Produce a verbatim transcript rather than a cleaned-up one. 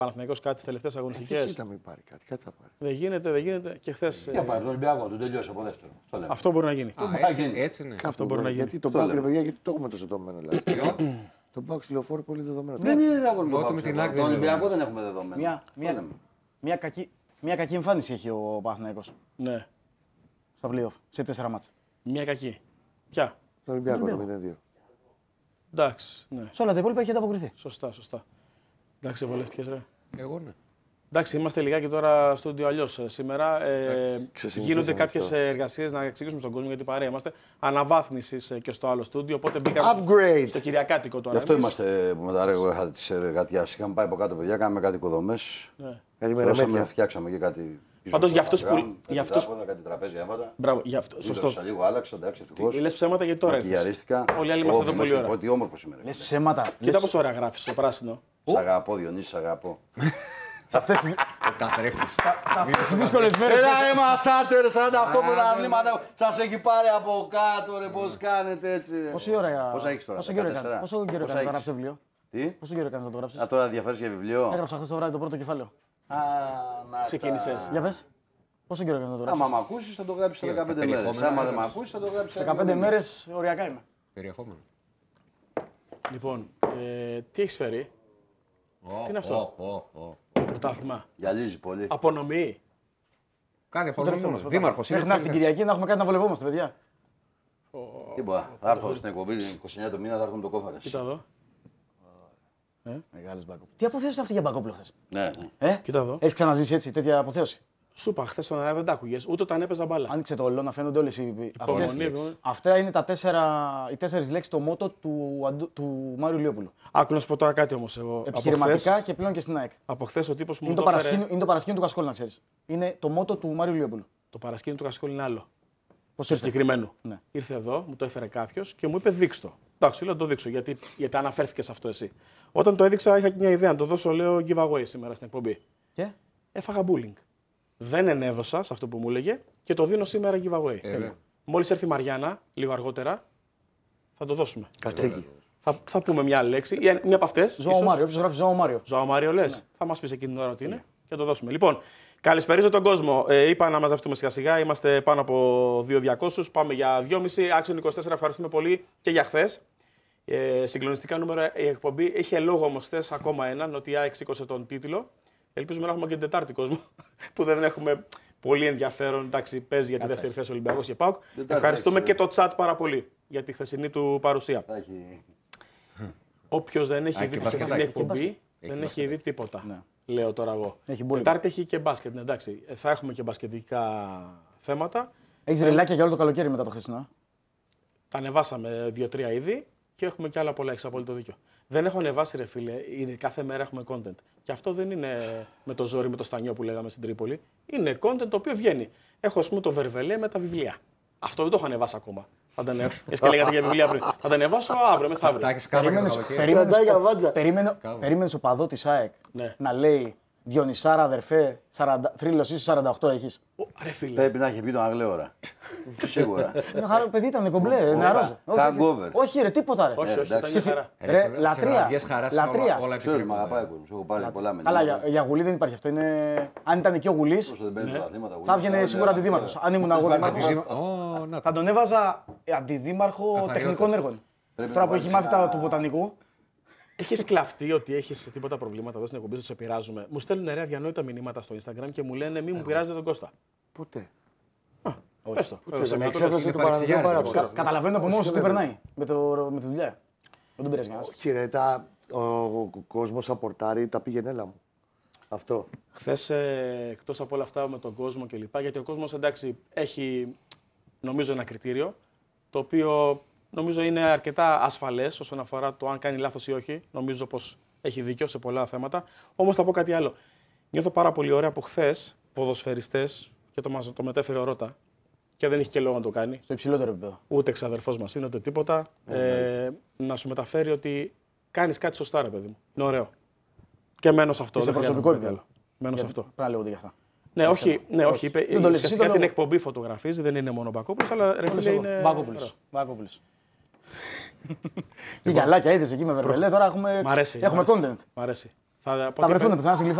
Παναθηναϊκός κάτι στις τελευταίες αγωνιστικές. Κοίτα, μην πάρει κάτι, κάτι θα πάρει. Δεν γίνεται, δεν γίνεται. Και χθες. Για πάρει τον Ολυμπιακό, του τελειώσει από δεύτερο. Αυτό μπορεί να γίνει. Α, έτσι, έτσι είναι. Αυτό μπορεί να γίνει. Γιατί τον Πάοκ, παιδιά, γιατί το έχουμε τόσο δεδομένο. Τον Πάοκ στη Λεωφόρο πολύ δεδομένο. Δεν είναι δεδομένο. με την άκρη. Τον Ολυμπιακό δεν έχουμε δεδομένο. Μια, μια, μια, κακή, μια κακή εμφάνιση έχει ο Παναθηναϊκός Ναι. στα play-off σε τέσσερα μάτς. Μια κακή. Ποια? Τον Ολυμπιακό το μηδέν δύο. Εντάξει. Ναι. Σε όλα τα υπόλοιπα έχει ανταποκριθεί. Σωστά, σωστά. Εντάξει, βολεύτηκες, ρε. Εγώ ναι. Εντάξει, είμαστε λιγάκι τώρα στο στούντιο αλλιώς σήμερα. Ε, γίνονται κάποιες εργασίες να εξηγήσουμε στον κόσμο γιατί παρέα είμαστε. Αναβάθμισης και στο άλλο στούντιο. Οπότε μπήκαμε Upgrade. στο Κυριακάτικο τώρα. Γι' αυτό εμείς. είμαστε που μετά είχα τις εργατιάσεις. Είχαμε πάει από κάτω, παιδιά, κάναμε κάτι οικοδομές. Ναι. Φτιάξαμε και κάτι. Πάντως για αυτούς που. Κάτι Για αυτούς... τράποδα, κάτι τραπέζι έβαζα. Μπράβο, για αυτό. Σωστό. Σωστό. Λίγο άλλαξα, εντάξει, ευτυχώς. Λες ψέματα γιατί τώρα. Μακιγιαρίστηκα. Όλοι οι άλλοι είμαστε εδώ πολύ ωραία. Τι όμορφο σήμερα. Λες ψέματα. Κοίτα πόσο ωραία γράφεις στο πράσινο. Σ' αγαπώ, Διονύση, σ' αγαπώ. Σε αυτές Ο καθρέφτης. τις δύσκολες μέρες. Έλα ρε μασάτε ρε, σαν αυτό που τα αθλήματα σας έχει πάρει από κάτω ρε, πώς κάνετε έτσι. Πόση ώρα. Πόσα έχεις τώρα, Πόσο καιρό δεκατέσσερα. έκανες, πόσο καιρό Πόσα έκανες να έχεις? γράψεις το βιβλίο. Τι, Πόσο καιρό έκανες να το γράψεις. α, τώρα ενδιαφέρεις για βιβλίο. Έγραψα χθες το βράδυ το πρώτο κεφάλαιο. Α, να Ξεκίνησες. τα- Για πες. Πόσο καιρό έκανες να το γράψεις. Άμα μ' ακούσεις θα το γράψεις σε Τι, δεκαπέντε τα μέρες. περιεχόμενα Άμα δεν μ' έγραψες. ακούσεις θα το γράψεις σε δεκαπέντε δύο μέρες οριακά είμαι. Περιεχόμενο. Λοιπόν, ε, τι έχεις φέρει, Ω, είναι αυτό? ω, ω, ω. πρωτάθλημα. Γυαλίζει πολύ. Απονομή. Κάνει απονομή μόνο. Δήμαρχος είναι. Μέχρι να έρθει την Κυριακή να έχουμε κάτι να βολευόμαστε, παιδιά. Τίποτα. Θα έρθω στην εκπομπή είκοσι εννέα το μήνα, θα έρθω με το κόφαρες. Κοίτα εδώ. Μεγάλης μπακόπλο. Τι αποθέωση είναι αυτή για μπακόπλο χθες. Ναι, ναι. Ε, Κοίτα εδώ. έχεις ξαναζήσει έτσι τέτοια αποθέωση. Σου είπα χθες στον αέρα δεν τα άκουγες, ούτε όταν έπαιζα μπάλα. Άνοιξε το όλο να φαίνονται όλες οι. Αυτές, Υπομονή, υπομονή. αυτά είναι τα τέσσερα, οι τέσσερις λέξεις, το μότο του, Αντου- του Μάριου Λιόπουλου. Άκου να σου πω τώρα κάτι όμως εγώ. Από Επιχειρηματικά χθες- και πλέον και στην ΑΕΚ. Από χθες ο τύπος που Είναι μου το, το παρασκήνιο, έφερε. είναι το παρασκήνιο του Κασκόλ, να ξέρεις. Είναι το μότο του Μάριου Λιόπουλου. Το παρασκήνιο του Κασκόλ είναι άλλο. Πώς Του ήρθε. συγκεκριμένου. Ναι. Ήρθε εδώ, μου το έφερε κάποιο και μου είπε δείξτε το. Εντάξει, λέω να το δείξω γιατί, γιατί αναφέρθηκε σε αυτό εσύ. Όταν το έδειξα, είχα και μια ιδέα να το δώσω, λέω giveaway σήμερα στην εκπομπή. Και Έφαγα bullying. Δεν ενέδωσα σε αυτό που μου έλεγε και το δίνω σήμερα giveaway. βέβαια. Μόλις έρθει η Μαριάννα, λίγο αργότερα, θα το δώσουμε. Κατσίκι. Θα, θα πούμε μια λέξη, ή μια από αυτές. Ζωά Μάριο, όποιος γράψει Ζωά Μάριο. Ζωά Μάριο λες. Θα μας πεις εκείνη την ώρα τι είναι και θα το δώσουμε. Λοιπόν, καλησπερίζω τον κόσμο. Ε, είπα να μαζευτούμε σιγά σιγά. Είμαστε πάνω από δύο χιλιάδες διακόσιους. Πάμε για δυόμισι. Άξιον είκοσι τέσσερα. Ευχαριστούμε πολύ και για χθες. Ε, συγκλονιστικά νούμερα η εκπομπή. Είχε λόγο όμως χθες ακόμα έναν ότι η ΑΕΚ σήκωσε τον τίτλο. Ελπίζουμε να έχουμε και την Τετάρτη κόσμο που δεν έχουμε πολύ ενδιαφέρον. Εντάξει, παίζει για τη δεύτερη θέση Ολυμπιακός και ΠΑΟΚ. Ευχαριστούμε εντάξει, και το chat πάρα πολύ για τη χθεσινή του παρουσία. Θα έχει... Όποιος δεν έχει Α, δει και τη μπάσκετ. χθεσινή Και εκπομπή μπάσκετ. δεν έχει δει τίποτα. Ναι. Λέω τώρα εγώ. Έχει μπόλικο. Τετάρτη έχει και μπάσκετ, ναι, εντάξει. Ε, Θα έχουμε και μπασκετικά θέματα. Έχεις ρελάκια για όλο το καλοκαίρι μετά το χθεσινό. ε? Τα ανεβάσαμε δύο-τρία είδη και έχουμε και άλλα πολλά. Έχεις απόλυτο δίκιο. Δεν έχω ανεβάσει, ρε φίλε. Είναι, κάθε μέρα έχουμε content. Και αυτό δεν είναι με το ζόρι, με το στανιό που λέγαμε στην Τρίπολη. Είναι content το οποίο βγαίνει. Έχω, ας πούμε, το Βερβελέ με τα βιβλία. Αυτό δεν το έχω ανεβάσει ακόμα. Θα τα ανεβάσω. Εσύ και λέγατε για βιβλία πριν. Θα τα ανεβάσω αύριο, Τα μεθαύριο. έχεις κάνει το Περίμενες, καλοκαίρι. περίμενες, Κρατάει καβάτζα. περίμενε, περίμενες ο παδό της ΑΕΚ Ναι. να λέει Διονυσάρα αδερφέ, σαράντα, θρύλος ίσως σαράντα οκτώ έχεις. Ω, Ρε φίλε. Πρέπει να έχει πει τον Αγλέωρα. Σίγουρα. Ένα χαρό παιδί ήταν κομπλέ, νεαρός. Όχι, hangover. όχι ρε, τίποτα ρε. Όχι, όχι, ήταν εντάξει. μια χαρά. Ρε, Ρε, σε- σε λατρεία, βραδιές χαράς είναι λατρεία. όλα- όλα Ξέρω, με επιτρέπονται. αγαπάει ο κόσμος. Έχω πάρει πολλά με Καλά, για, για Γουλή δεν υπάρχει αυτό. Είναι... Αν ήταν εκεί ο Γουλής, Όσο δεν παίρνει πρωταθλήματα, θα έβγαινε σίγουρα αντιδήμαρχος. Αν ήμουν εγώ δήμαρχος, Ω, να θα τον έβαζα αντιδήμαρχο Καθαριότητας. τεχνικών έργων. Πρέπει Τώρα να που έχει βάλεις μάθει τα ένα- του βοτανικού. Έχει κλαφτεί ότι έχει τίποτα προβλήματα εδώ στην εκπομπή, του σε πειράζουμε. Μου στέλνουν ωραία διανόητα μηνύματα στο Instagram και μου λένε μη μου πειράζετε τον Κώστα. Ποτέ. Πες το. Ποτέ. Σε Με μια εξέφρασε είναι του Παναθηναϊκού πάρα παρεξηγιάρης, πολύ. Καταλαβαίνω από μόνος Όχι, του τι βέβαια. περνάει με, το, με τη δουλειά. Δεν τον πειράζει κανένας. Όχι ρε, τα, ο, ο, ο κόσμος απορτάρει, τα πήγαινε έλα μου. Αυτό. Χθε, εκτό από όλα αυτά με τον κόσμο κλπ. Γιατί ο κόσμο εντάξει έχει νομίζω ένα κριτήριο το οποίο νομίζω είναι αρκετά ασφαλές όσον αφορά το αν κάνει λάθος ή όχι. Νομίζω πως έχει δίκιο σε πολλά θέματα. Όμως θα πω κάτι άλλο. Νιώθω πάρα πολύ ωραία που χθες ποδοσφαιριστές, και το, μας, το μετέφερε ο Ρώτα, και δεν έχει και λόγο να το κάνει, Στο υψηλότερο επίπεδο. ούτε ξαδερφός μας είναι ούτε τίποτα, ε, να σου μεταφέρει ότι κάνεις κάτι σωστά, ρε παιδί μου. Είναι ωραίο. Και μένω σε αυτό. Και σε δεν χρειάζεται προσωπικό να πω κάτι επίπεδο. άλλο. Μένω σε αυτό. Πρέπει να λέγονται γι' αυτά. Ναι, όχι, ναι, όχι. Είπε, Δεν το λες εσύ, ουσιαστικά το την λέω. εκπομπή φωτογραφίζει, δεν είναι μόνο ο Μπακόπουλος, αλλά ρε φίλε είναι. Μπάκοπουλος. Μπάκοπουλος. Και γυαλάκια είδες εκεί με βερβελέ. Τώρα έχουμε, Μ' αρέσει. έχουμε μ' αρέσει. content. Μ' αρέσει. Θα, Θα βρεθούν πουθενά στη Γλυφάδα.